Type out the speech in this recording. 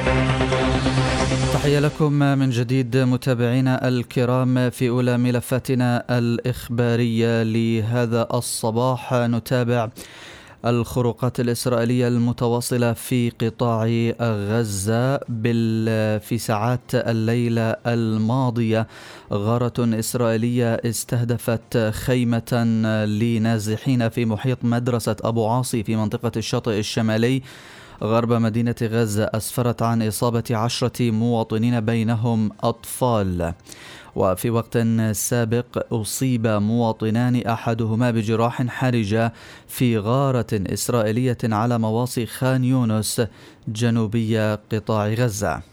تحية لكم من جديد متابعينا الكرام. في أولى ملفاتنا الإخبارية لهذا الصباح نتابع الخروقات الإسرائيلية المتواصلة في قطاع غزة. في ساعات الليلة الماضية غارة إسرائيلية استهدفت خيمة لنازحين في محيط مدرسة أبو عاصي في منطقة الشاطئ الشمالي غرب مدينة غزة، أسفرت عن إصابة 10 مواطنين بينهم أطفال. وفي وقت سابق أصيب مواطنان أحدهما بجراح حرجة في غارة إسرائيلية على مواصي خان يونس جنوبي قطاع غزة.